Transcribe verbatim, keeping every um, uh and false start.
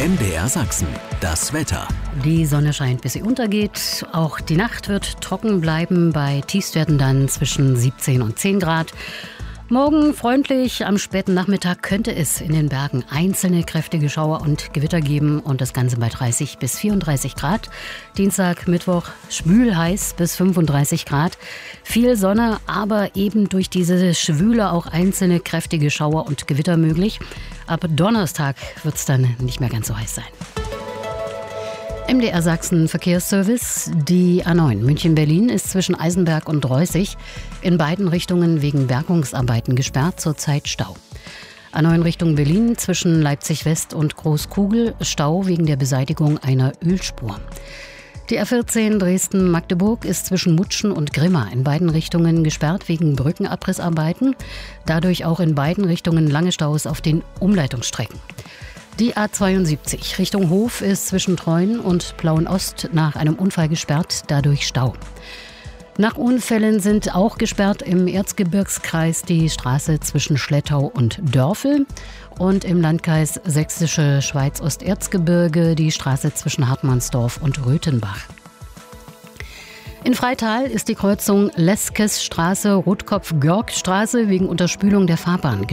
M D R Sachsen, das Wetter. Die Sonne scheint, bis sie untergeht. Auch die Nacht wird trocken bleiben. Bei Tiefstwerten dann zwischen siebzehn und zehn Grad. Morgen freundlich, am späten Nachmittag könnte es in den Bergen einzelne kräftige Schauer und Gewitter geben und das Ganze bei dreißig bis vierunddreißig Grad. Dienstag, Mittwoch schwül-heiß bis fünfunddreißig Grad. Viel Sonne, aber eben durch diese Schwüle auch einzelne kräftige Schauer und Gewitter möglich. Ab Donnerstag wird es dann nicht mehr ganz so heiß sein. M D R Sachsen Verkehrsservice. Die A neun München-Berlin ist zwischen Eisenberg und Reußig in beiden Richtungen wegen Bergungsarbeiten gesperrt, zurzeit Stau. A neun Richtung Berlin zwischen Leipzig West und Großkugel, Stau wegen der Beseitigung einer Ölspur. Die A vierzehn Dresden-Magdeburg ist zwischen Mutschen und Grimma in beiden Richtungen gesperrt wegen Brückenabrissarbeiten. Dadurch auch in beiden Richtungen lange Staus auf den Umleitungsstrecken. Die A zweiundsiebzig Richtung Hof ist zwischen Treuen und Plauen-Ost nach einem Unfall gesperrt, dadurch Stau. Nach Unfällen sind auch gesperrt im Erzgebirgskreis die Straße zwischen Schlettau und Dörfel und im Landkreis Sächsische Schweiz-Osterzgebirge die Straße zwischen Hartmannsdorf und Röthenbach. In Freital ist die Kreuzung Leskesstraße-Rotkopf-Görgstraße wegen Unterspülung der Fahrbahn